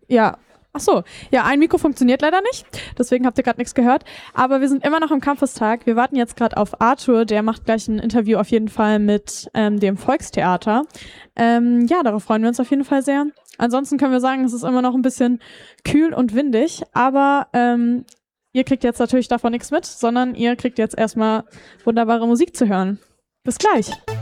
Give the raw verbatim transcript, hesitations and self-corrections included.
Ja. Ach so, ja, ein Mikro funktioniert leider nicht, deswegen habt ihr gerade nichts gehört, aber wir sind immer noch am Campustag. Wir warten jetzt gerade auf Arthur, der macht gleich ein Interview auf jeden Fall mit ähm, dem Volkstheater. Ähm, ja, darauf freuen wir uns auf jeden Fall sehr. Ansonsten können wir sagen, es ist immer noch ein bisschen kühl und windig, aber ähm, ihr kriegt jetzt natürlich davon nichts mit, sondern ihr kriegt jetzt erstmal wunderbare Musik zu hören. Bis gleich.